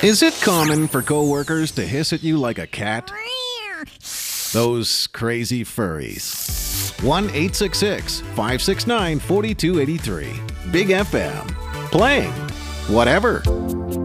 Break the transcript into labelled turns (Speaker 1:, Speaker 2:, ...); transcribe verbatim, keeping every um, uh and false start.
Speaker 1: Is it common for coworkers to hiss at you like a cat? Those crazy furries. one eight six six, five six nine, four two eight three. Big F M. Playing whatever.